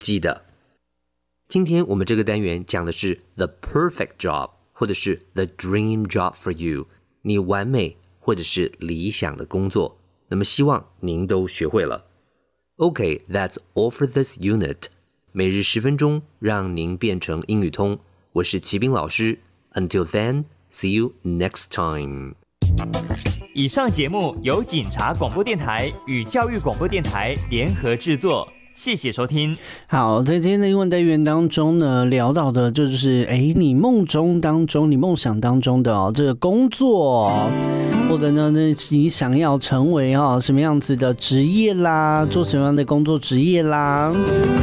记得，今天我们这个单元讲的是 the perfect job 或者是 the dream job for you， 你完美或者是理想的工作。那么希望您都学会了。Okay, that's all for this unit. 每日10分钟，让您变成英语通。我是齐斌老师。Until then, see you next time. 以上节目由警察广播电台与教育广播电台联合制作。谢谢收听。 好，在今天的英文单元当中呢，聊到的就是你梦想当中的这个工作，或者呢你想要成为什么样子的职业啦，做什么样的工作职业啦。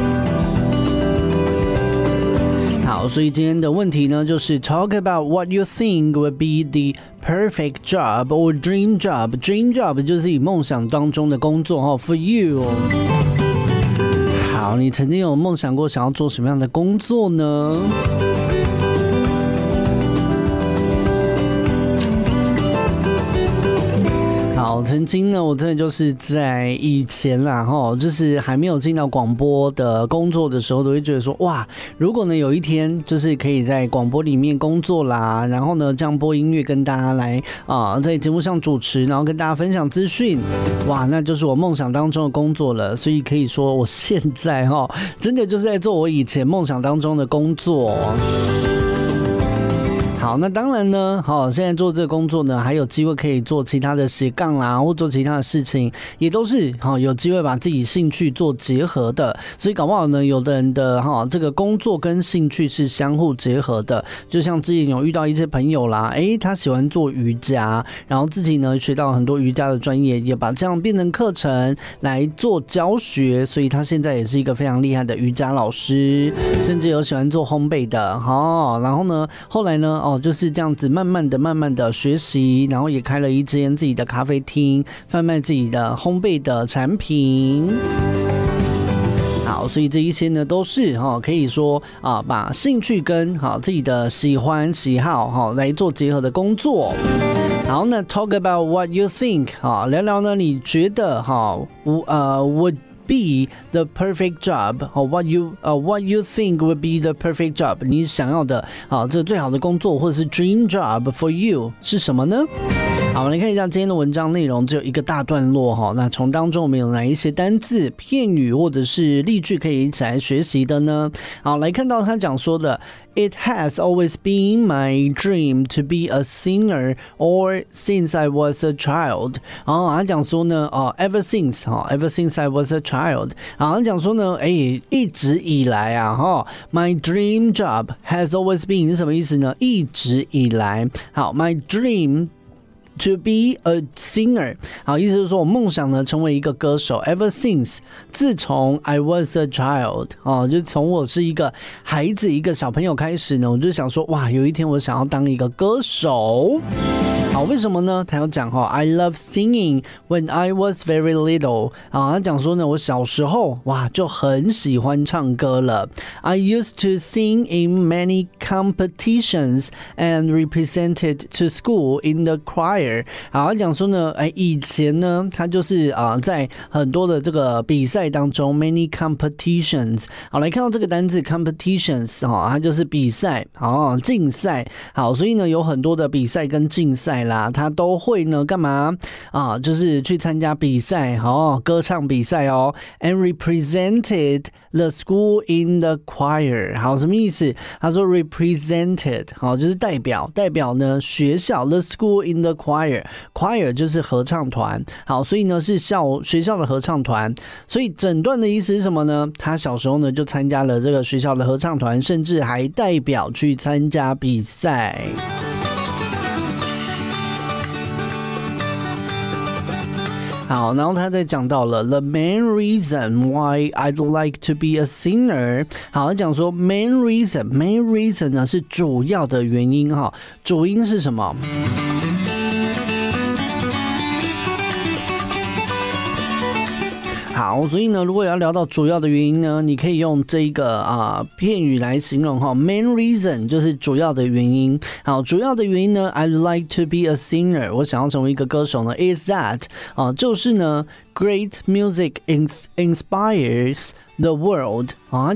好，所以今天的问题呢，就是 talk about what you think would be the perfect job or dream job. Dream job 就是你梦想当中的工作for you。好，你曾经有梦想过想要做什么样的工作呢？好，曾经呢，我真的就是在以前啦，就是还没有进到广播的工作的时候，都会觉得说，哇，如果呢有一天就是可以在广播里面工作啦，然后呢这样播音乐跟大家来在节目上主持，然后跟大家分享资讯，哇，那就是我梦想当中的工作了。所以可以说，我现在真的就是在做我以前梦想当中的工作。好，那当然呢，现在做这个工作呢，还有机会可以做其他的斜杠啦，或做其他的事情，也都是有机会把自己兴趣做结合的。所以搞不好呢，有的人的这个工作跟兴趣是相互结合的。就像之前有遇到一些朋友啦，他喜欢做瑜伽，然后自己呢学到很多瑜伽的专业，也把这样变成课程来做教学，所以他现在也是一个非常厉害的瑜伽老师，甚至有喜欢做烘焙的然后呢，后来呢就是这样子慢慢的学习，然后也开了一间自己的咖啡厅，贩卖自己的烘焙的产品。好，所以这一些呢都是可以说把兴趣跟自己的喜欢喜好来做结合的工作。好，那 talk about what you think 聊聊呢你觉得would be the perfect job or what you think would be the perfect job， 你想要的这最好的工作或者是 dream job for you 是什么呢？好，我们来看一下今天的文章内容，只有一个大段落那从当中我们有哪一些单字、片语或者是例句可以一起来学习的呢？好，来看到他讲说的 It has always been my dream to be a singer or since I was a child。 他讲说呢ever since I was a child。 他讲说呢一直以来my dream job has always been 是什么意思呢？一直以来。好， my dream to be a singer， 好，意思是说我梦想呢成为一个歌手。Ever since， 自从 I was a child， 就从我是一个孩子、一个小朋友开始呢，我就想说，哇，有一天我想要当一个歌手。好，为什么呢？他要讲I love singing when I was very little。他讲说呢，我小时候就很喜欢唱歌了。I used to sing in many competitions and represented to school in the choir。他讲说呢，以前呢，他就是在很多的这个比赛当中 ，many competitions。好，来看到这个单字 competitions，它就是比赛，竞赛。好，所以呢，有很多的比赛跟竞赛啦，他都会呢干嘛就是去参加比赛歌唱比赛and represented the school in the choir。 好，什么意思？他说 represented 就是代表呢学校 the school in the choir 就是合唱团。好，所以呢是学校的合唱团。所以整段的意思是什么呢？他小时候呢就参加了这个学校的合唱团，甚至还代表去参加比赛。好，然后他再讲到了 the main reason why I'd like to be a singer。 好，他讲说 main reason 呢是主要的原因主因是什么？好，所以呢，如果要聊到主要的原因呢，你可以用这个片语来形容main reason 就是主要的原因。好，主要的原因呢 ，I'd like to be a singer， 我想要成为一个歌手呢 ，is that 就是呢 ，great music inspires the world。他